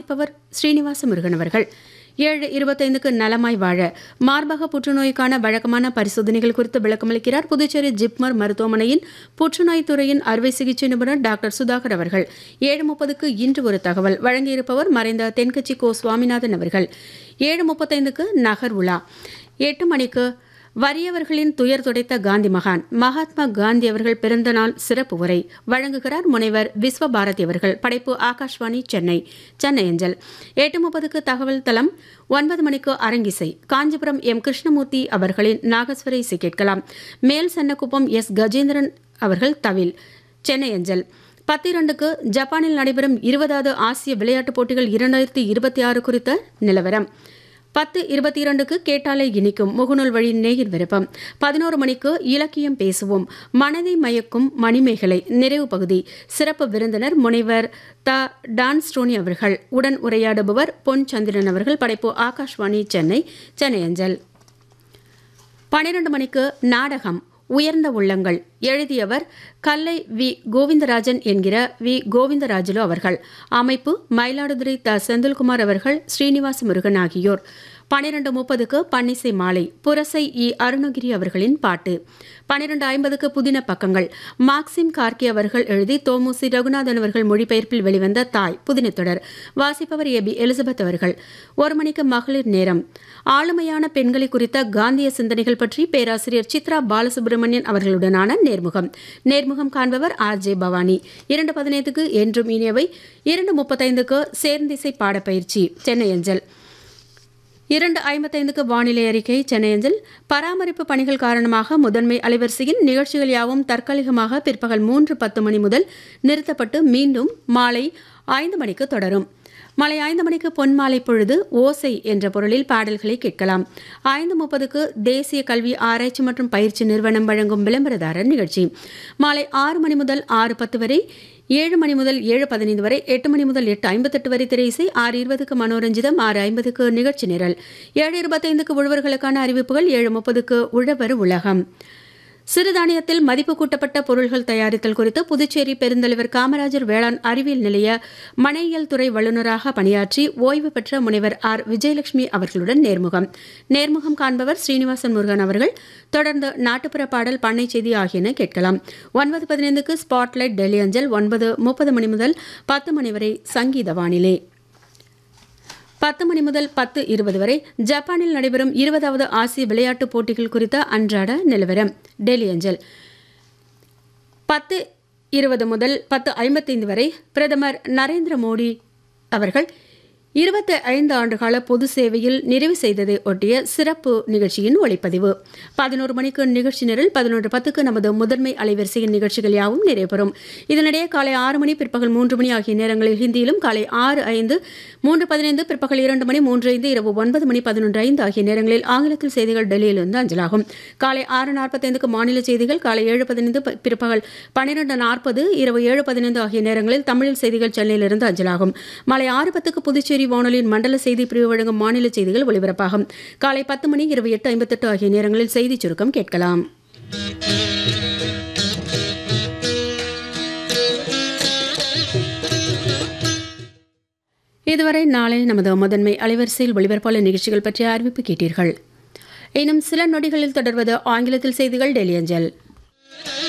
வாசிப்பவர் ஸ்ரீனிவாச முருகன் அவர்கள். 7:25க்கு நலமாய் வாழ மார்பக புற்றுநோய்க்கான வழக்கமான பரிசோதனைகள் குறித்து விளக்கமளிக்கிறார் புதுச்சேரி ஜிப்மர் மருத்துவமனையின் புற்றுநோய் துறையின் அறுவை சிகிச்சை நிபுணர் டாக்டர் சுதாகர் அவர்கள். 7:30க்கு இன்று ஒரு தகவல் வழங்கியிருப்பவர் மறைந்த தென்கட்சி கோ சுவாமிநாதன் அவர்கள். 7:35க்கு நகர் உலா. 8 மணிக்கு வறியவர்களின் துயர் துடைத்த காந்தி மகான் மகாத்மா காந்தி அவர்கள் பிறந்த நாள் சிறப்பு உரை வழங்குகிறார் முனைவர் விஸ்வபாரதி அவர்கள். படைப்பு ஆகாஷ்வாணி சென்னை அஞ்சல். 8:30க்கு தகவல் தளம். 9 மணிக்கு அரங்கிசை காஞ்சிபுரம் எம் கிருஷ்ணமூர்த்தி அவர்களின் நாகஸ்வர இசை கேட்கலாம். மேல் சன்னக்குப்பம் எஸ் கஜேந்திரன் அவர்கள் தவில் சென்னை அஞ்சல். 10:02க்கு ஜப்பானில் நடைபெறும் 20வது ஆசிய விளையாட்டுப் போட்டிகள் 2026 குறித்த நிலவரம். 10:22க்கு கேட்டாலே இனிக்கும் முகநூல் வழி நேயர் விருப்பம். 11 மணிக்கு இலக்கியம் பேசுவோம் மனதை மயக்கும் மணிமேகலை நிறைவு பகுதி. சிறப்பு விருந்தினர் முனைவர் த டான் ஸ்டோனி அவர்கள். உடன் உரையாடுபவர் பொன் சந்திரன் அவர்கள். படைப்பு ஆகாஷ்வாணி சென்னை அஞ்சல். 12 மணிக்கு நாடகம் உயர்ந்த உள்ளங்கள் எழுதியவர் கல்லை வி கோவிந்தராஜன் என்கிற வி கோவிந்தராஜலு அவர்கள். அமைப்பு மயிலாடுதுறை த செந்தில்குமார் அவர்கள், ஸ்ரீனிவாச முருகன் ஆகியோர். 12:30க்கு பன்னிசை மாலை புரசை இ அருணகிரி அவர்களின் பாட்டு. 12:50க்கு புதின பக்கங்கள் மார்க்சிம் கார்கி அவர்கள் எழுதி தோமுசி ரகுநாதன் அவர்கள் மொழிபெயர்ப்பில் வெளிவந்த தாய் புதின தொடர் வாசிப்பவர் ஏபி எலிசபெத் அவர்கள். 1 மணிக்கு மகளிர் நேரம் ஆளுமையான பெண்களை குறித்த காந்திய சிந்தனைகள் பற்றி பேராசிரியர் சித்ரா பாலசுப்ரமணியன் அவர்களுடனான நேர்முகம் காண்பவர் ஆர்.ஜே. பவானி. 2:15க்கு என்றும் இனியவை. 2:35க்கு சேர்ந்திசை பாடப்பயிற்சி சென்னை அஞ்சல். 2:55க்கு வானிலை அறிக்கை சென்னை அஞ்சல். பராமரிப்பு பணிகள் காரணமாக முதன்மை அலைவரிசையின் நிகழ்ச்சிகள் யாவும் தற்காலிகமாக பிற்பகல் 3:10 மணி முதல் நிறுத்தப்பட்டு மீண்டும் மாலை 5 மணிக்கு தொடரும். மாலை 5 மணிக்கு பொன்மாலை பொழுது ஓசை என்ற பொருளில் பாடல்களை கேட்கலாம். 5:30க்கு தேசிய கல்வி ஆராய்ச்சி மற்றும் பயிற்சி நிறுவனம் வழங்கும் விளம்பரதாரர் நிகழ்ச்சி. மாலை 6 மணி முதல் 6:10 வரை, 7 மணி முதல் 7:15 வரை, 8 மணி முதல் 8:58 வரை திரை இசை, 6:20க்கு மனோரஞ்சிதம், 6:50க்கு நிகழ்ச்சி நிரல், 7:25க்கு உழவர்களுக்கான அறிவிப்புகள், 7:30க்கு உழவர் உலகம். சிறுதானியத்தில் மதிப்பு கூட்டப்பட்ட பொருள்கள் தயாரித்தல் குறித்து புதுச்சேரி பெருந்தலைவர் காமராஜர் வேளாண் அறிவியல் நிலைய மனையியல் துறை வல்லுநராக பணியாற்றி ஓய்வு பெற்ற முனைவர் ஆர். விஜயலட்சுமி அவர்களுடன் நேர்முகம் காண்பவர் ஸ்ரீனிவாசன் முருகன் அவர்கள். தொடர்ந்து நாட்டுப்புற பாடல், பண்ணை செய்தி ஆகியன கேட்கலாம். 9:15க்கு ஸ்பாட்லைட் டெல்லி அஞ்சல். 9:30 மணி முதல் 10 மணி வரை சங்கீத வானிலை. 10 மணி முதல் 10:20 வரை ஜப்பானில் நடைபெறும் 20வது ஆசிய விளையாட்டுப் போட்டிகள் குறித்த அன்றாட நிலவரம் டெல்லி அஞ்சல். 10:20 முதல் 10:55 வரை பிரதமர் நரேந்திர மோடி அவர்கள் 25 ஆண்டுகால பொது சேவையில் நிறைவு செய்ததை ஒட்டிய சிறப்பு நிகழ்ச்சியின் ஒளிப்பதிவு. 11 மணிக்கு நிகழ்ச்சி நிரல். 11:10க்கு நமது முதன்மை அலைவரிசையின் நிகழ்ச்சிகள் யாவும் நிறைவுறும். இதனிடையே காலை 6 மணி, பிற்பகல் 3 மணி ஆகிய நேரங்களில் ஹிந்தியிலும், காலை 6:05, 3:15, பிற்பகல் 2 மணி, 3:05, இரவு 9 மணி 11:05 ஆகிய நேரங்களில் ஆங்கிலத்தில் செய்திகள் டெல்லியிலிருந்து அஞ்சலாகும். காலை 6:45க்கு மாநில செய்திகள், காலை 7:15, பிற்பகல் 12:40, இரவு 7:15 ஆகிய நேரங்களில் தமிழில் செய்திகள் சென்னையிலிருந்து அஞ்சலாகும். மாலை 6:10க்கு புதுச்சேரி வானொலியின் மண்டல செய்தி பிரிவு வழங்கும் மாநில செய்திகள் ஒலிபரப்பாகும். காலை 10 மணி, இரவு 8:58 ஆகிய நேரங்களில் செய்தி சுருக்கம் கேட்கலாம். இதுவரை நாளை நமது முதன்மை அலைவரிசையில் ஒலிபரப்பாளர் நிகழ்ச்சிகள் பற்றிய அறிவிப்பு கேட்டீர்கள். இன்னும் சில நொடிகளில் தொடர்வது ஆங்கிலத்தில் செய்திகள் டெல்லி அஞ்சல்.